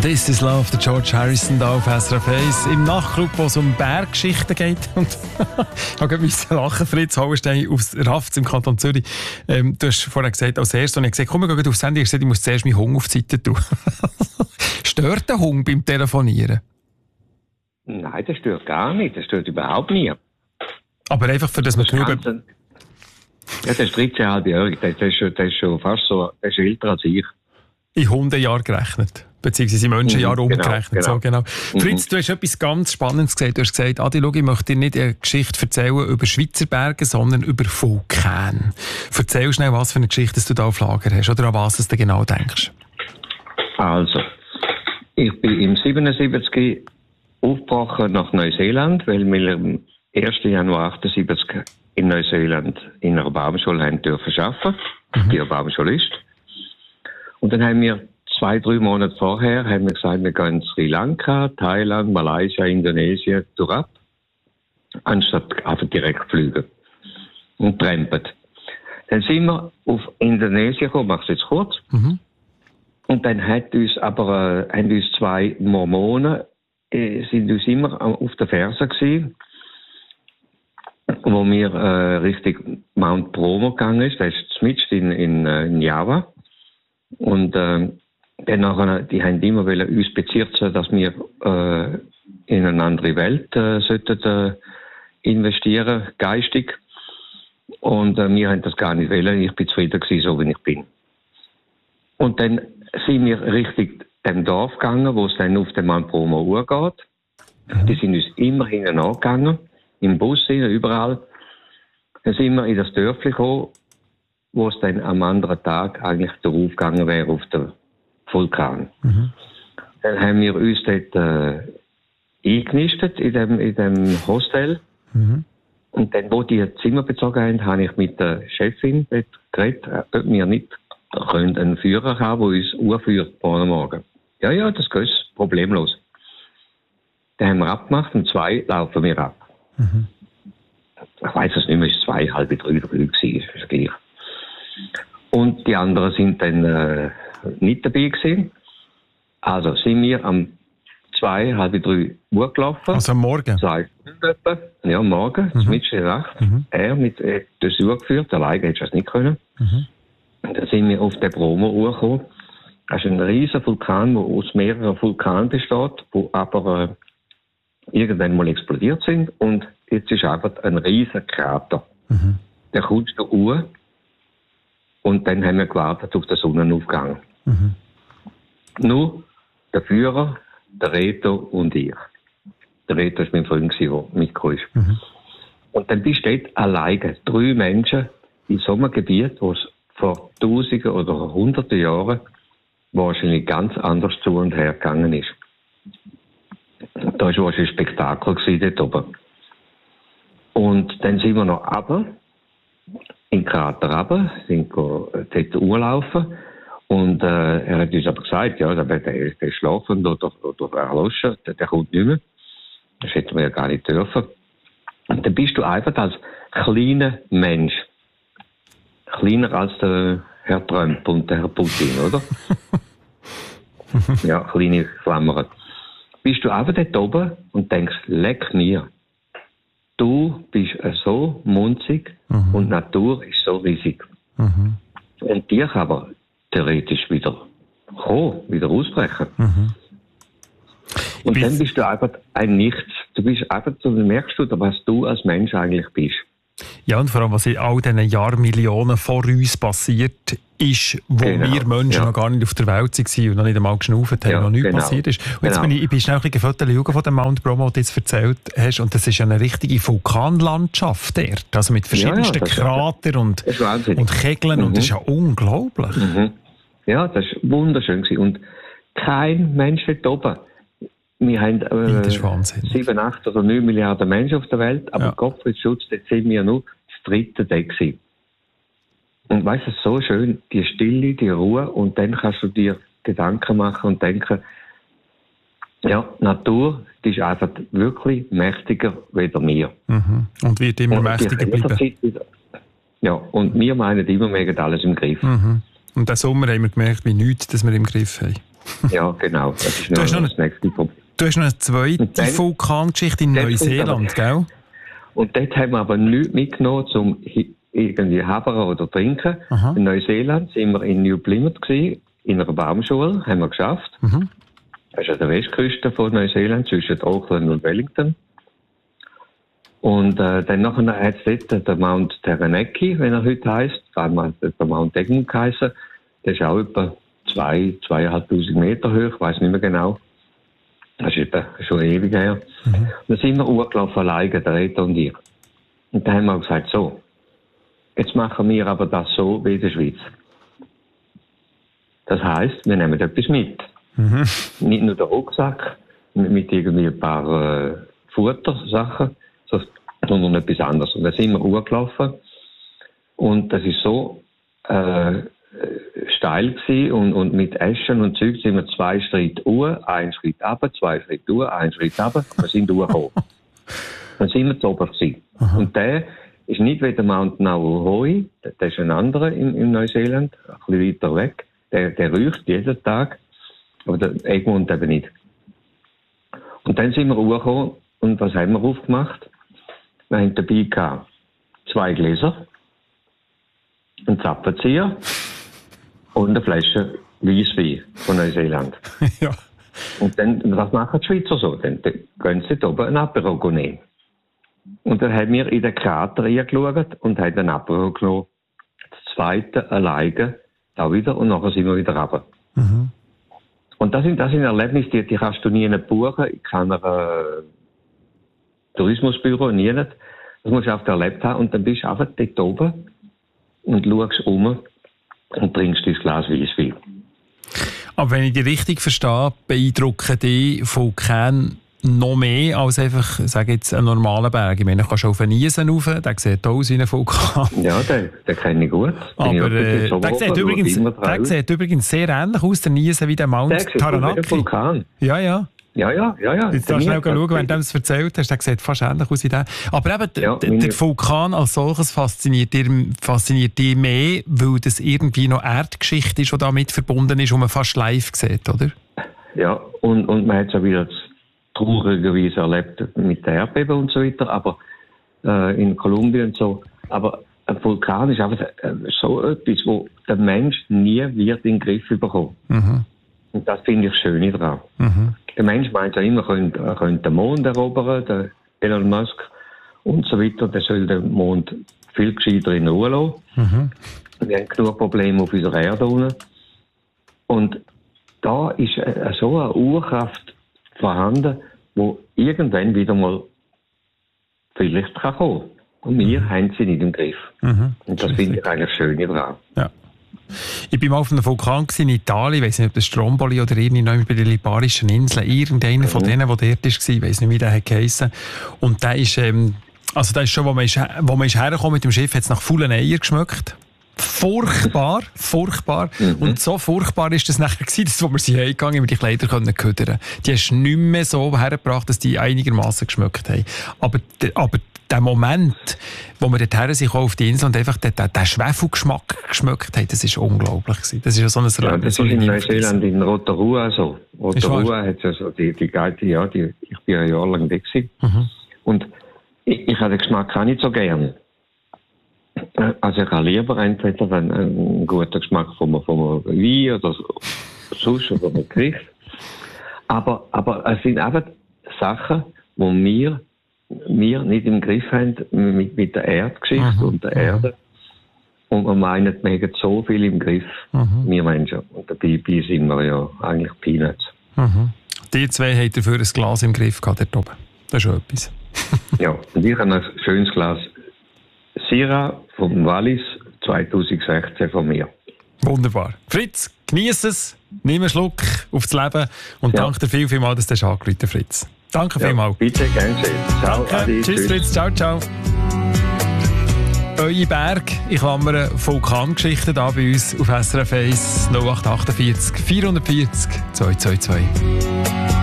This is Love, der George Harrison da auf SRF 1 im Nachtclub, wo es um Berggeschichten geht. Und ich musste lachen, Fritz Hauenstein aus Rafts im Kanton Zürich. Du hast vorhin gesagt, als erstes, und ich gesagt, komm, wir gehen aufs Handy. Ich muss zuerst meinen Hunger auf die Seite tun. Stört der Hunger beim Telefonieren? Nein, das stört gar nicht. Das stört überhaupt nie. Aber einfach für das man drüber... Ja, der ist 13,5-jährig. Der ist schon fast so, der ist älter als ich. In Hundejahr gerechnet. Beziehungsweise in Menschenjahr umgerechnet. Genau. So, genau. Fritz, du hast etwas ganz Spannendes gesagt. Du hast gesagt, Adi, schau, ich möchte dir nicht eine Geschichte erzählen über Schweizer Berge, sondern über Vulkane. Erzähl schnell, was für eine Geschichte du da auf Lager hast oder an was du genau denkst. Also, ich bin im 77 aufgebrochen nach Neuseeland, weil wir am 1. Januar 78 in Neuseeland in einer Baumschule haben dürfen arbeiten. Ich bin ein Baumschulist. Und dann haben wir 2-3 Monate vorher haben wir gesagt, wir gehen in Sri Lanka, Thailand, Malaysia, Indonesien durchab, anstatt einfach direkt fliegen und trampen. Dann sind wir auf Indonesien gekommen, mach's jetzt kurz. Und dann haben uns 2 Mormonen sind uns immer auf der Ferse gewesen, wo wir Richtung Mount Bromo gegangen ist. Das ist mitten in Java. Und dann nachher, die haben immer uns bezirzen, dass wir in eine andere Welt sollten investieren, geistig. Und wir haben das gar nicht wollen. Ich bin zufrieden gewesen, so wie ich bin. Und dann sind wir Richtung dem Dorf gegangen, wo es dann auf den Mount Bromo geht. Die sind uns immer hinten angegangen, im Bus, überall. Dann sind wir in das Dörfli gekommen, wo es dann am anderen Tag eigentlich darauf gegangen wäre, auf den Vulkan. Dann haben wir uns dort eingenistet in dem Hostel. Und dann, wo die Zimmer bezogen haben, habe ich mit der Chefin dort geredet, ob wir nicht einen Führer haben, der uns urführt morgen. Ja, das geht problemlos. Dann haben wir abgemacht, um 2 laufen wir ab. Ich weiss es nicht mehr, es war 2, halb 3 gewesen, ist gleich. Und die anderen sind dann nicht dabei gewesen. Also sind wir am 2, halb 3 Uhr gelaufen. Also am Morgen? 2 Stunden etwa. Ja, am Morgen, mitten in der Nacht. Er mit das Uhr geführt, alleine hätte ich das nicht können. Und dann sind wir auf der Bromo-Uhr gekommen. Das ist ein riesiger Vulkan, der aus mehreren Vulkanen besteht, die aber irgendwann mal explodiert sind. Und jetzt ist einfach ein riesiger Krater. Der kommt zur Uhr. Und dann haben wir gewartet auf den Sonnenaufgang. Nur der Führer, der Reto und ich. Der Reto war mein Freund, der mitgekommen ist. Und dann bist du dort alleine, 3 Menschen in so einem Gebiet, wo es vor Tausenden oder Hunderten Jahren wahrscheinlich ganz anders zu und her gegangen ist. Da war wahrscheinlich ein Spektakel dort oben. Und dann sind wir noch runter, in den Krater runter, sind dort urlaufen. Und er hat uns aber gesagt, ja, der ist schlafend oder erloschen, der kommt nicht mehr. Das hätten wir ja gar nicht dürfen. Und dann bist du einfach als kleiner Mensch, kleiner als der Herr Trump und der Herr Putin, oder? Ja, kleine Klammern. Bist du einfach dort oben und denkst, leck mir. Du bist so munzig und die Natur ist so riesig. Und die kann aber theoretisch wieder kommen, wieder ausbrechen. Und dann bist du einfach ein Nichts. Du bist einfach, du merkst du, was du als Mensch eigentlich bist. Ja, und vor allem, was in all diesen Jahrmillionen vor uns passiert ist, wo wir Menschen noch gar nicht auf der Welt waren und noch nicht einmal geschnauft haben, noch nichts passiert ist. Und jetzt bin ich schnell ein bisschen Fotos von dem Mount Bromo, den du jetzt erzählt hast, und das ist ja eine richtige Vulkanlandschaft dort, also mit verschiedensten Kratern und Kegeln, und das ist ja unglaublich. Ja, das war wunderschön gewesen. Und kein Mensch dort oben. Wir haben 7, 8 oder 9 Milliarden Menschen auf der Welt, aber Gottfried-Schutz, dort sind wir nur das 3. Deck gewesen. Und weißt du, so schön, die Stille, die Ruhe, und dann kannst du dir Gedanken machen und denken, ja, die Natur, die ist einfach wirklich mächtiger wie wir. Und wird immer mächtiger bleiben. Ja, und wir meinen immer, wir haben alles im Griff. Und diesen Sommer haben wir gemerkt, wie nichts, dass wir im Griff haben. Ja, genau. Das ist das nächste Problem. Du hast noch eine zweite Vulkangeschichte in Neuseeland, gell? Und dort haben wir aber nichts mitgenommen, um irgendwie Habern oder trinken. Aha. In Neuseeland sind wir in New Plymouth gewesen, in einer Baumschule, haben wir geschafft. Mhm. Das ist an der Westküste von Neuseeland, zwischen Auckland und Wellington. Und dann nachher hat es dort den Mount Taranaki, wenn er heute heisst, einmal der Mount Egmont geheissen. Der ist auch etwa 2.500 Meter hoch, ich weiss nicht mehr genau. Das ist schon ewig her. Mhm. Dann sind wir hochgelaufen alleine, der Reto und ich. Und dann haben wir gesagt, so, jetzt machen wir aber das so wie in der Schweiz. Das heisst, wir nehmen etwas mit. Mhm. Nicht nur den Rucksack mit irgendwie ein paar Futtersachen, sondern etwas anderes. Und dann sind wir hochgelaufen. Und das ist so steil gewesen und mit Eschen und Zeug sind wir 2 Schritte hoch, 1 Schritt runter, 2 Schritte hoch, 1 Schritt runter. Wir sind hochgekommen. Dann sind wir zu oben gewesen. Aha. Und der ist nicht wie der Mount Nauhoi, der ist ein anderer in Neuseeland, ein bisschen weiter weg. Der riecht jeden Tag, aber der Egmont eben nicht. Und dann sind wir hochgekommen und was haben wir aufgemacht? Wir haben dabei gehabt 2 Gläser, einen Zappenzieher und eine Flasche Weisswein von Neuseeland. Ja. Und dann, was machen die Schweizer so? Dann gehen sie da oben ein Apero nehmen. Und dann haben wir in den Krater reingeschaut und haben ein Apero genommen. Das zweite alleine, da wieder, und nachher sind wir wieder runter. Mhm. Und das sind Erlebnisse, die kannst du nie buchen, in keiner Tourismusbüro, nie nicht. Das musst du einfach erlebt haben und dann bist du einfach dort oben und schaust um und trinkst dein Glas Weisswein. Aber wenn ich dich richtig verstehe, beeindrucken die Vulkane noch mehr als einfach, sage jetzt, einen normalen Berg. Ich meine, du kannst auf einen Niesen rauf, der sieht aus wie ein Vulkan. Ja, den kenne ich gut. Aber der sieht übrigens sehr ähnlich aus, der Niesen, wie der Mount Taranaki. Der Vulkan. Ja. Jetzt darfst du schnell schauen, wenn du es erzählt hast, der sieht fast ähnlich aus wie der. Aber eben, der Vulkan als solches fasziniert dich mehr, weil das irgendwie noch Erdgeschichte ist, die damit verbunden ist, und man fast live sieht, oder? Ja, und man hat es auch wieder traurigerweise erlebt mit der Erdbeben und so weiter, aber in Kolumbien und so. Aber ein Vulkan ist einfach so etwas, wo der Mensch nie wird in den Griff bekommen. Mhm. Und das finde ich schön daran. Mhm. Der Mensch meint ja immer, er könnte den Mond erobern, der Elon Musk und so weiter. Der soll den Mond viel gescheiter in Ruhe lassen. Mhm. Wir haben genug Probleme auf unserer Erde unten. Und da ist so eine Urkraft vorhanden, wo irgendwann wieder mal vielleicht kommen kann. Und wir haben sie nicht im Griff. Mhm. Und das finde ich eigentlich schön daran. Ja. Ich war mal auf einem Vulkan in Italien, ich weiss nicht, ob das Stromboli oder irgendjemand bei den Liparischen Inseln, irgendeiner von denen, der dort war, ich weiss nicht, wie der heissen. Und der ist, da ist schon, wo man ist hergekommen mit dem Schiff, hat es nach faulen Eier geschmeckt. Furchtbar. Mhm. Und so furchtbar ist das nachher gewesen, dass, wo wir sie heimgegangen, wir die Kleider können ködern. Die hast du nicht mehr so hergebracht, dass die einigermaßen geschmeckt haben. Aber der Moment, wo wir dorthin sind auf die Insel und einfach den Schwefelgeschmack geschmeckt haben, das ist unglaublich gewesen. Das ist ja so ein Erlebnis. Ja, das ist in Neuseeland in Rotorua so. Rotorua hat ja so die Geite, ja, ich bin ein Jahr lang weg gewesen. Mhm. Und ich habe den Geschmack auch nicht so gern. Also ich habe lieber entweder einen guten Geschmack von einem Wein oder sonst oder einem Gericht. Aber es sind einfach Sachen, die wir nicht im Griff haben mit der Erdgeschichte und der Erde. Und wir meinen, wir haben so viel im Griff, wir Menschen. Und dabei sind wir ja eigentlich Peanuts. Mhm. Die zwei haben dafür ein Glas im Griff gehabt, dort oben. Das ist schon etwas. Ja, und ich habe ein schönes Glas Syrah vom Wallis 2016 von mir. Wunderbar. Fritz, genieß es, nimm einen Schluck aufs Leben und danke dir vielmals, dass du angerufen hast, Fritz. Danke vielmals. Bitte, gern schön. Ciao, danke. Adi, tschüss, Fritz. Ciao. Eure Berg, ich klammere Vulkangeschichten da bei uns auf SRF 1 0848 440 222.